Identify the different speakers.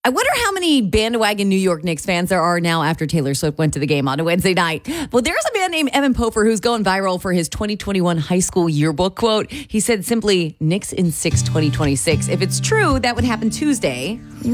Speaker 1: I wonder how many bandwagon New York Knicks fans there are now after Taylor Swift went to the game on a Wednesday night. Well, there's a man named Evan Pofer who's going viral for his 2021 high school yearbook quote. He said simply, Knicks in 6 2026. If it's true, that would happen Tuesday.